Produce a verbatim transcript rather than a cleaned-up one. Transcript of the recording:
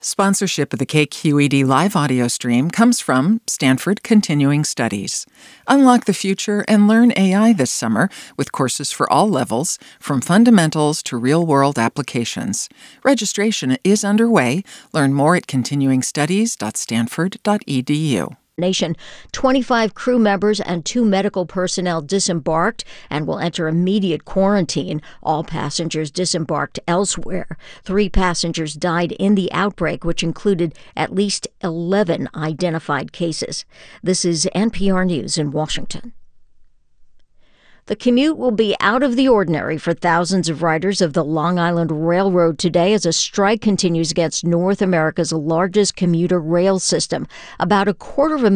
Sponsorship of the K Q E D live audio stream comes from Stanford Continuing Studies. Unlock the future and learn A I this summer with courses for all levels, from fundamentals to real-world applications. Registration is underway. Learn more at continuing studies dot stanford dot e d u. Nation, twenty-five crew members and two medical personnel disembarked and will enter immediate quarantine. All passengers disembarked elsewhere. Three passengers died in the outbreak, which included at least eleven identified cases. This is N P R News in Washington. The commute will be out of the ordinary for thousands of riders of the Long Island Railroad today as a strike continues against North America's largest commuter rail system. About a quarter of a